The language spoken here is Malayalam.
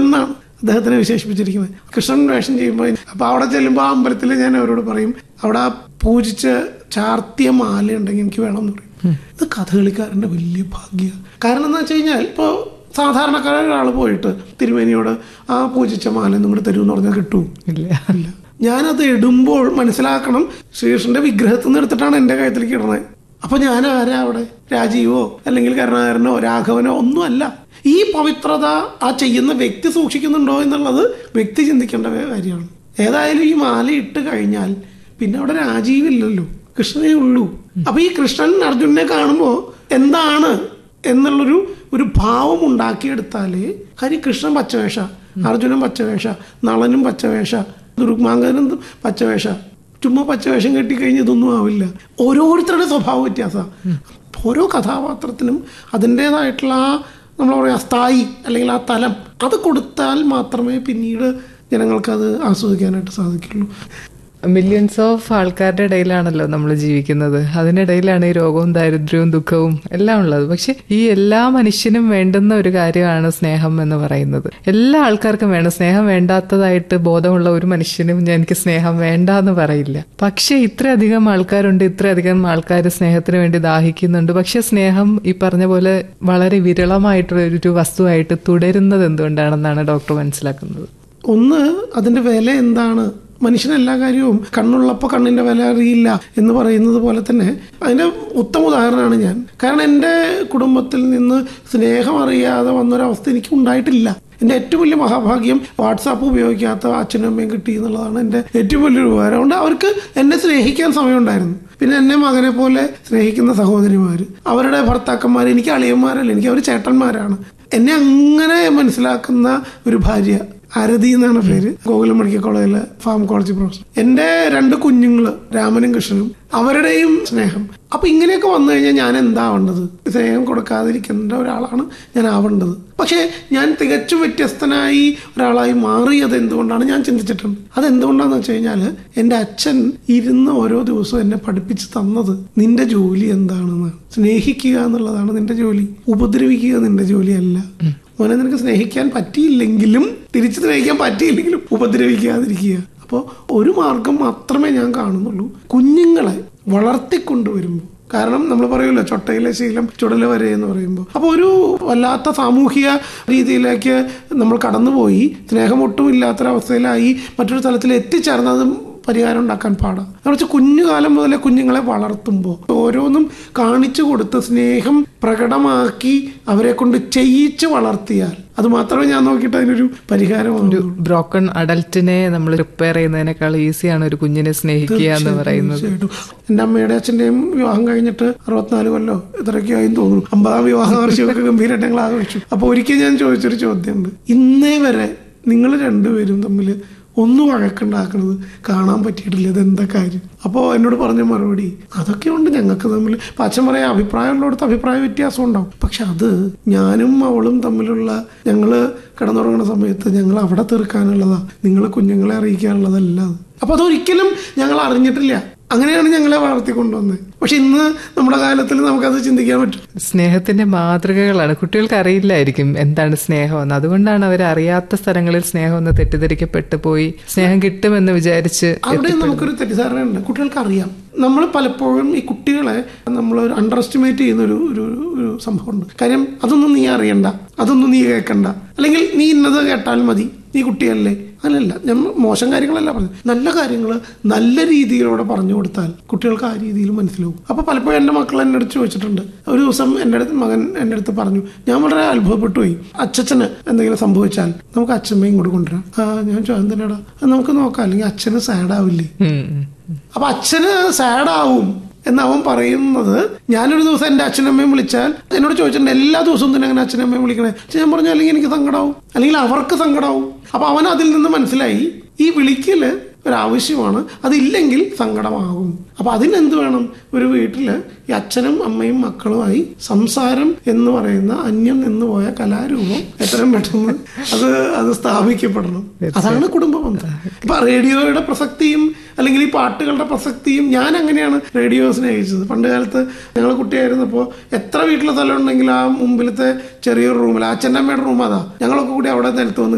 എന്നാണ് അദ്ദേഹത്തിനെ വിശേഷിപ്പിച്ചിരിക്കുന്നത്. കൃഷ്ണൻ വേഷം ചെയ്യുമ്പോൾ അപ്പൊ അവിടെ ചെല്ലുമ്പോൾ ആ അമ്പലത്തിൽ ഞാൻ അവരോട് പറയും, അവിടെ പൂജിച്ച് ചാർത്തിയ മാല ഉണ്ടെങ്കിൽ എനിക്ക് വേണം എന്ന് പറയും. ഇത് കഥകളിക്കാരന്റെ വലിയ ഭാഗ്യ. കാരണം എന്താ വെച്ച് കഴിഞ്ഞാൽ ഇപ്പൊ സാധാരണക്കാരായ ഒരാൾ പോയിട്ട് തിരുമേനിയോട് ആ പൂജിച്ച മാല നിങ്ങളുടെ തരുമെന്ന് പറഞ്ഞാൽ കിട്ടും? ഇല്ല. ഞാനത് ഇടുമ്പോൾ മനസ്സിലാക്കണം, ശ്രീകൃഷ്ണന്റെ വിഗ്രഹത്തിൽ നിന്ന് എടുത്തിട്ടാണ് എന്റെ കഴുത്തിലേക്ക് ഇടണേ. അപ്പൊ ഞാൻ ആരാ അവിടെ? രാജീവോ അല്ലെങ്കിൽ കരുണാകരനോ രാഘവനോ ഒന്നും അല്ല. ഈ പവിത്രത ആ ചെയ്യുന്ന വ്യക്തി സൂക്ഷിക്കുന്നുണ്ടോ എന്നുള്ളത് വ്യക്തി ചിന്തിക്കേണ്ട കാര്യമാണ്. ഏതായാലും ഈ മാല ഇട്ട് കഴിഞ്ഞാൽ പിന്നെ അവിടെ രാജീവില്ലല്ലോ, കൃഷ്ണനേ ഉള്ളൂ. അപ്പൊ ഈ കൃഷ്ണൻ അർജുനനെ കാണുമ്പോൾ എന്താണ് എന്നുള്ളൊരു ഭാവം ഉണ്ടാക്കിയെടുത്താലേ, കാര്യം കൃഷ്ണൻ പച്ചവേഷ, അർജുനൻ പച്ചവേഷ, നളനും പച്ചവേഷ, ദുർമാംഗനും പച്ചവേഷ. ചുമ്മാ പച്ചവേഷം കെട്ടിക്കഴിഞ്ഞ് ഇതൊന്നും ആവില്ല. ഓരോരുത്തരുടെ സ്വഭാവ വ്യത്യാസമാണ്. ഓരോ കഥാപാത്രത്തിനും അതിൻ്റെതായിട്ടുള്ള ആ നമ്മൾ പറയാ സ്ഥായി അല്ലെങ്കിൽ ആ തലം അത് കൊടുത്താൽ മാത്രമേ പിന്നീട് ജനങ്ങൾക്കത് ആസ്വദിക്കാനായിട്ട് സാധിക്കുള്ളൂ. മില്യൺസ് ഓഫ് ആൾക്കാരുടെ ഇടയിലാണല്ലോ നമ്മൾ ജീവിക്കുന്നത്. അതിനിടയിലാണ് ഈ രോഗവും ദാരിദ്ര്യവും ദുഃഖവും എല്ലാം ഉള്ളത്. പക്ഷെ ഈ എല്ലാ മനുഷ്യനും വേണ്ടുന്ന ഒരു കാര്യമാണ് സ്നേഹം എന്ന് പറയുന്നത്. എല്ലാ ആൾക്കാർക്കും വേണം. സ്നേഹം വേണ്ടാത്തതായിട്ട് ബോധമുള്ള ഒരു മനുഷ്യനും എനിക്ക് സ്നേഹം വേണ്ട എന്ന് പറയില്ല. പക്ഷെ ഇത്രയധികം ആൾക്കാരുണ്ട്, ഇത്രയധികം ആൾക്കാർ സ്നേഹത്തിന് വേണ്ടി ദാഹിക്കുന്നുണ്ട്. പക്ഷെ സ്നേഹം ഈ പറഞ്ഞ പോലെ വളരെ വിരളമായിട്ടുള്ള ഒരു വസ്തുവായിട്ട് തുടരുന്നത് എന്തുകൊണ്ടാണെന്നാണ് ഡോക്ടർ മനസ്സിലാക്കുന്നത്. ഒന്ന്, അതിന്റെ വില എന്താണ്? മനുഷ്യന് എല്ലാ കാര്യവും കണ്ണുള്ളപ്പോൾ കണ്ണിന്റെ വില അറിയില്ല എന്ന് പറയുന്നത് പോലെ തന്നെ അതിന്റെ ഉത്തമ ഉദാഹരണമാണ് ഞാൻ. കാരണം എൻ്റെ കുടുംബത്തിൽ നിന്ന് സ്നേഹം അറിയാതെ വന്നൊരവസ്ഥ എനിക്ക് ഉണ്ടായിട്ടില്ല. എൻ്റെ ഏറ്റവും വലിയ മഹാഭാഗ്യം വാട്സാപ്പ് ഉപയോഗിക്കാത്ത അച്ഛനും അമ്മയും കിട്ടി എന്നുള്ളതാണ് എൻ്റെ ഏറ്റവും വലിയൊരു ഉപകാരം. അതുകൊണ്ട് അവർക്ക് എന്നെ സ്നേഹിക്കാൻ സമയമുണ്ടായിരുന്നു. പിന്നെ എന്നെ മകനെ പോലെ സ്നേഹിക്കുന്ന സഹോദരിമാർ, അവരുടെ ഭർത്താക്കന്മാർ, എനിക്ക് അളിയന്മാരല്ല, എനിക്ക് അവർ ചേട്ടന്മാരാണ്. എന്നെ അങ്ങനെ മനസ്സിലാക്കുന്ന ഒരു ഭാര്യ, ആരതി എന്നാണ് പേര്, ഗോകുലം മെഡിക്കൽ കോളേജിലെ ഫാർമക്കോളജി പ്രൊഫസർ. എൻ്റെ 2 കുഞ്ഞുങ്ങള് രാമനും കൃഷ്ണനും, അവരുടെയും സ്നേഹം. അപ്പൊ ഇങ്ങനെയൊക്കെ വന്നു കഴിഞ്ഞാൽ ഞാൻ എന്താവേണ്ടത്? സ്നേഹം കൊടുക്കാതിരിക്കേണ്ട ഒരാളാണ് ഞാൻ ആവേണ്ടത്. പക്ഷെ ഞാൻ തികച്ചും വ്യത്യസ്തനായി ഒരാളായി മാറിയത് എന്തുകൊണ്ടാണ് ഞാൻ ചിന്തിച്ചിട്ടുണ്ട്. അതെന്തുകൊണ്ടാന്ന് വെച്ച് കഴിഞ്ഞാൽ എൻ്റെ അച്ഛൻ ഇരുന്ന് ഓരോ ദിവസവും എന്നെ പഠിപ്പിച്ച് തന്നത് നിന്റെ ജോലി എന്താണെന്ന്. സ്നേഹിക്കുക എന്നുള്ളതാണ് നിന്റെ ജോലി, ഉപദ്രവിക്കുക നിന്റെ ജോലിയല്ല. മോനെ, നിനക്ക് സ്നേഹിക്കാൻ പറ്റിയില്ലെങ്കിലും, തിരിച്ചു സ്നേഹിക്കാൻ പറ്റിയില്ലെങ്കിലും ഉപദ്രവിക്കാതിരിക്കുക. അപ്പോൾ ഒരു മാർഗം മാത്രമേ ഞാൻ കാണുന്നുള്ളൂ, കുഞ്ഞുങ്ങളെ വളർത്തിക്കൊണ്ടുവരുമ്പോൾ. കാരണം നമ്മൾ പറയുമല്ലോ ചൊട്ടയിലെ ശീലം ചുടല വരെ എന്ന് പറയുമ്പോൾ. അപ്പോൾ ഒരു വല്ലാത്ത സാമൂഹിക രീതിയിലേക്ക് നമ്മൾ കടന്നുപോയി സ്നേഹം ഒട്ടും ഇല്ലാത്തൊരവസ്ഥയിലായി മറ്റൊരു തലത്തിൽ എത്തിച്ചേർന്നത് പരിഹാരം ഉണ്ടാക്കാൻ പാടാം. എന്നുവെച്ചാൽ കുഞ്ഞുകാലം മുതലേ കുഞ്ഞുങ്ങളെ വളർത്തുമ്പോൾ ഓരോന്നും കാണിച്ചു കൊടുത്ത് സ്നേഹം പ്രകടമാക്കി അവരെ കൊണ്ട് ചെയ്യിച്ച് വളർത്തിയാൽ അത് മാത്രമേ ഞാൻ നോക്കിയിട്ട് അതിനൊരു പരിഹാരമാണ്. ഒരു ബ്രോക്കൺ അഡൽറ്റിനെ നമ്മൾ റിപ്പയർ ചെയ്യുന്നതിനേക്കാൾ ഈസിയാണ് ഒരു കുഞ്ഞിനെ സ്നേഹിക്കുക എന്ന് പറയുന്നത്. എൻ്റെ അമ്മയുടെ അച്ഛൻ്റെയും വിവാഹം കഴിഞ്ഞിട്ട് 64 കൊല്ലോ ഇത്രയൊക്കെയായി തോന്നുന്നു. 50ാം വിവാഹ വാർഷികമൊക്കെ ഗംഭീരമായിട്ട് ഞങ്ങൾ ആഘോഷിച്ചു. അപ്പോൾ ഒരിക്കൽ ഞാൻ ചോദിച്ചൊരു ചോദ്യമുണ്ട്, ഇന്നേ വരെ നിങ്ങൾ രണ്ടുപേരും തമ്മിൽ ഒന്നും വഴക്കുണ്ടാക്കുന്നത് കാണാൻ പറ്റിയിട്ടില്ല, ഇതെന്താ കാര്യം? അപ്പോൾ എന്നോട് പറഞ്ഞ മറുപടി, അതൊക്കെ ഉണ്ട് ഞങ്ങൾക്ക് തമ്മിൽ. അപ്പം അച്ഛൻ പറയാം, അഭിപ്രായമുള്ളടത്ത് അഭിപ്രായ വ്യത്യാസം ഉണ്ടാവും. പക്ഷെ അത് ഞാനും അവളും തമ്മിലുള്ള, ഞങ്ങൾ കിടന്നുറങ്ങുന്ന സമയത്ത് ഞങ്ങൾ അവിടെ തീർക്കാനുള്ളതാ, നിങ്ങൾ കുഞ്ഞുങ്ങളെ അറിയിക്കാനുള്ളതല്ല. അപ്പൊ അതൊരിക്കലും ഞങ്ങൾ അറിഞ്ഞിട്ടില്ല. അങ്ങനെയാണ് ഞങ്ങളെ വളർത്തിക്കൊണ്ടുവന്നത്. പക്ഷെ ഇന്ന് നമ്മുടെ കാലത്തിൽ നമുക്കത് ചിന്തിക്കാൻ പറ്റും. സ്നേഹത്തിന്റെ മാതൃകകളാണ്. കുട്ടികൾക്ക് അറിയില്ലായിരിക്കും എന്താണ് സ്നേഹമെന്ന്. അതുകൊണ്ടാണ് അവർ അറിയാത്ത സ്ഥലങ്ങളിൽ സ്നേഹം എന്ന് തെറ്റിദ്ധരിക്കപ്പെട്ടു പോയി സ്നേഹം കിട്ടുമെന്ന് വിചാരിച്ച്. അവിടെ നമുക്കൊരു തെറ്റിദ്ധാരണയുണ്ട്, കുട്ടികൾക്ക് അറിയാം. നമ്മൾ പലപ്പോഴും ഈ കുട്ടികളെ നമ്മൾ അണ്ടർ എസ്റ്റിമേറ്റ് ചെയ്യുന്ന ഒരു സംഭവമുണ്ട്. കാര്യം അതൊന്നും നീ അറിയണ്ട, അതൊന്നും നീ കേൾക്കണ്ട, അല്ലെങ്കിൽ നീ ഇന്നത് കേട്ടാൽ മതി, നീ കുട്ടിയല്ലേ. അങ്ങനെയല്ല, നമ്മൾ മോശം കാര്യങ്ങളല്ല പറഞ്ഞു, നല്ല കാര്യങ്ങൾ നല്ല രീതിയിലൂടെ പറഞ്ഞു കൊടുത്താൽ കുട്ടികൾക്ക് ആ രീതിയിൽ മനസ്സിലാവും. അപ്പൊ പലപ്പോഴും എൻ്റെ മക്കൾ എന്നെ അടുത്ത് ചോദിച്ചിട്ടുണ്ട്. ഒരു ദിവസം മകൻ എൻ്റെ അടുത്ത് പറഞ്ഞു, ഞാൻ വളരെ അത്ഭുതപ്പെട്ടു പോയി, അച്ഛന് എന്തെങ്കിലും സംഭവിച്ചാൽ നമുക്ക് അച്ഛമ്മയും കൂടെ കൊണ്ടുവരാം. ഞാൻ ചോദിച്ചു, എന്തിനാടാ? നമുക്ക് നോക്കാം, അല്ലെങ്കിൽ അച്ഛന് സാഡാവില്ലേ? അപ്പൊ അച്ഛന് സാഡാവും എന്നവൻ പറയുന്നത്. ഞാനൊരു ദിവസം എൻ്റെ അച്ഛനമ്മയും വിളിച്ചാൽ എന്നോട് ചോദിച്ചിട്ടുണ്ട്, എല്ലാ ദിവസവും തന്നെ അങ്ങനെ അച്ഛനമ്മയും വിളിക്കണേ? ഞാൻ പറഞ്ഞു, അല്ലെങ്കിൽ എനിക്ക് സങ്കടാവും, അല്ലെങ്കിൽ അവർക്ക് സങ്കടാവും. അപ്പൊ അവൻ അതിൽ നിന്ന് മനസ്സിലായി ഈ വിളിക്കല് ഒരാവശ്യമാണ്, അതില്ലെങ്കിൽ സങ്കടമാകും. അപ്പൊ അതിനെന്ത് വേണം? ഒരു വീട്ടില് ഈ അച്ഛനും അമ്മയും മക്കളുമായി സംസാരം എന്ന് പറയുന്ന അന്യം നിന്നുപോയ കലാരൂപം എത്രയും പെട്ടെന്ന് അത് സ്ഥാപിക്കപ്പെടണം. അതാണ് കുടുംബ ബന്ധം. ഇപ്പൊ റേഡിയോയുടെ പ്രസക്തിയും അല്ലെങ്കിൽ ഈ പാട്ടുകളുടെ പ്രസക്തിയും, ഞാൻ അങ്ങനെയാണ് റേഡിയോ സ്നേഹിച്ചത്. പണ്ട് കാലത്ത് ഞങ്ങൾ കുട്ടിയായിരുന്നപ്പോൾ എത്ര വീട്ടിലെ സ്ഥലം ഉണ്ടെങ്കിൽ ആ മുമ്പിലത്തെ ചെറിയൊരു റൂമിൽ അച്ഛൻ്റെ അമ്മയുടെ റൂം, അതാ ഞങ്ങളൊക്കെ കൂടി അവിടെ നിലത്ത് വന്ന്